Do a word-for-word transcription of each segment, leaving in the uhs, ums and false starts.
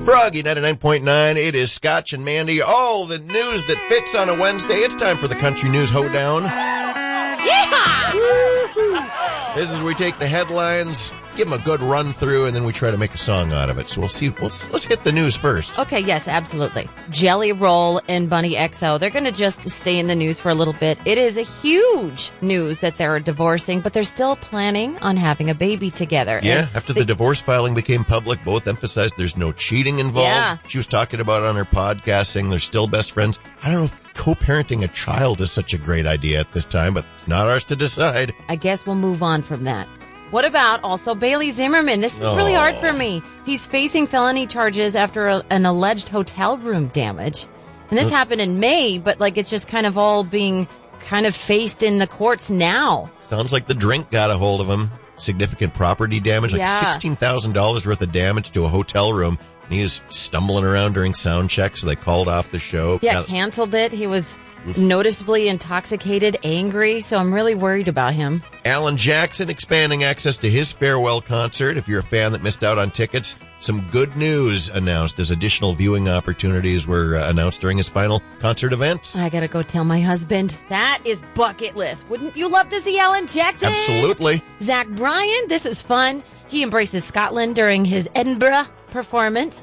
Froggy ninety-nine point nine. It is Scotch and Mandy. All the news that fits on a Wednesday. It's time for the Country News Hoedown. Yeah! This is where we take the headlines, give them a good run through, and then we try to make a song out of it. So we'll see. Let's, let's hit the news first. Okay, yes, absolutely. Jelly Roll and Bunny X O, they're going to just stay in the news for a little bit. It is a huge news that they're divorcing, but they're still planning on having a baby together. Yeah, and after they, the divorce filing became public, both emphasized there's no cheating involved. Yeah. She was talking about it on her podcast, saying they're still best friends. I don't know if co-parenting a child is such a great idea at this time, but it's not ours to decide. I guess we'll move on from that. What about also Bailey Zimmerman? This is really hard for me. He's facing felony charges after a, an alleged hotel room damage. And this happened in May, but like it's just kind of all being kind of faced in the courts now. Sounds like the drink got a hold of him. Significant property damage, like Yeah. sixteen thousand dollars worth of damage to a hotel room. And he was stumbling around during sound check, so they called off the show. Yeah, Now- canceled it. He was noticeably intoxicated, angry, so I'm really worried about him. Alan Jackson expanding access to his farewell concert. If you're a fan that missed out on tickets, some good news announced as additional viewing opportunities were uh, announced during his final concert events. I gotta go tell my husband. That is bucket list. Wouldn't you love to see Alan Jackson? Absolutely. Zach Bryan, this is fun. He embraces Scotland during his Edinburgh performance.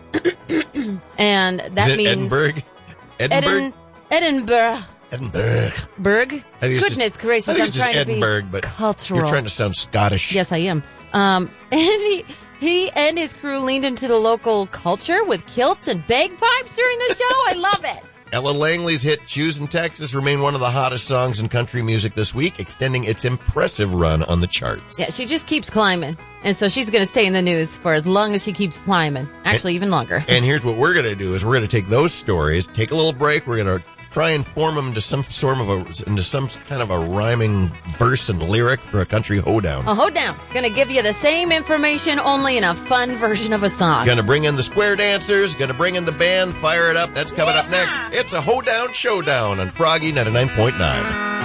And that Is it means... Edinburgh? Edinburgh? Edin- Edinburgh. Edinburgh. Berg? I think it's Goodness just- gracious, I think I'm it's just trying to Edinburgh, be but cultural. You're trying to sound Scottish. Yes, I am. Um, and he, he and his crew leaned into the local culture with kilts and bagpipes during the show. I love it. Ella Langley's hit Choosing Texas remained one of the hottest songs in country music this week, extending its impressive run on the charts. Yeah, she just keeps climbing. And so she's going to stay in the news for as long as she keeps climbing. Actually, even longer. And here's what we're going to do is we're going to take those stories, take a little break. We're going to try and form them into some sort of a, into some kind of a rhyming verse and lyric for a country hoedown. A hoedown. Going to give you the same information, only in a fun version of a song. Going to bring in the square dancers, going to bring in the band, fire it up. That's coming up next. It's a hoedown showdown on Froggy ninety-nine point nine.